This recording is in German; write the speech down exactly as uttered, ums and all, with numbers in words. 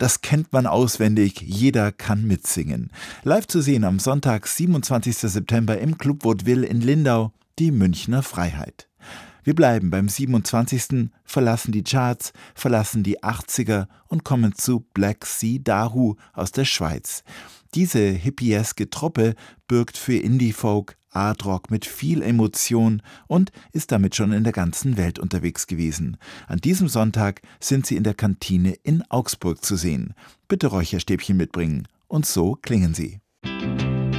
das kennt man auswendig, jeder kann mitsingen. Live zu sehen am Sonntag, siebenundzwanzigsten September im Club Vaudeville in Lindau, die Münchner Freiheit. Wir bleiben beim siebenundzwanzigsten, verlassen die Charts, verlassen die achtziger und kommen zu Black Sea Daru aus der Schweiz. Diese hippieske Truppe bürgt für Indie-Folk, Art-Rock mit viel Emotion und ist damit schon in der ganzen Welt unterwegs gewesen. An diesem Sonntag sind sie in der Kantine in Augsburg zu sehen. Bitte Räucherstäbchen mitbringen. Und so klingen sie.